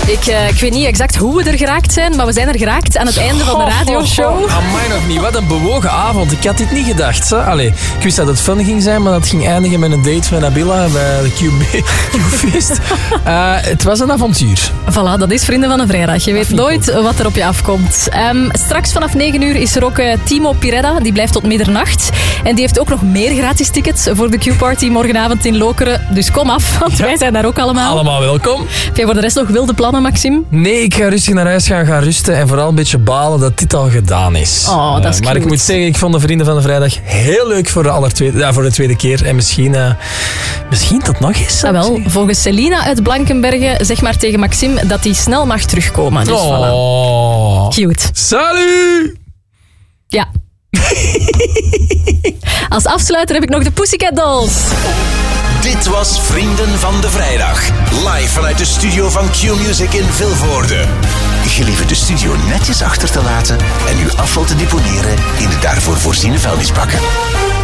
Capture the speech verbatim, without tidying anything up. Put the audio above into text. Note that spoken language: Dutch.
Ik, uh, ik weet niet exact hoe we er geraakt zijn, maar we zijn er geraakt aan het einde van de radioshow. Oh, oh, oh. Amai, nog niet. Wat een bewogen avond. Ik had dit niet gedacht. Hè? Allee, ik wist dat het fun ging zijn, maar dat ging eindigen met een date met Nabila bij de Q B-feest. uh, het was een avontuur. Voilà, dat is Vrienden van de Vrijdag. Je weet nooit goed. Wat er op je afkomt. Um, straks vanaf negen uur is er ook uh, Timo Piretta. Die blijft tot middernacht. En die heeft ook nog meer gratis tickets voor de Q-party morgenavond in Lokeren. Dus kom af, want ja. wij zijn daar ook allemaal. Allemaal welkom. Heb jij voor de rest nog wilde plannen, Maxime? Nee, ik ga rustig naar huis gaan, gaan rusten en vooral een beetje balen dat dit al gedaan is. Oh, dat is uh, maar ik moet zeggen, ik vond de Vrienden van de Vrijdag heel leuk voor de, allertweede, ja, voor de tweede keer. En misschien, uh, misschien tot nog eens. Ah, wel, volgens Selina uit Blankenbergen, zeg maar tegen Maxime dat hij snel mag terugkomen. Dus oh. Voilà. Cute. Salut! Ja. Als afsluiter heb ik nog de Pussycat Dolls. Dit was Vrienden van de Vrijdag. Live vanuit de studio van Q-Music in Vilvoorde. Gelieve de studio netjes achter te laten en uw afval te deponeren in de daarvoor voorziene vuilnisbakken.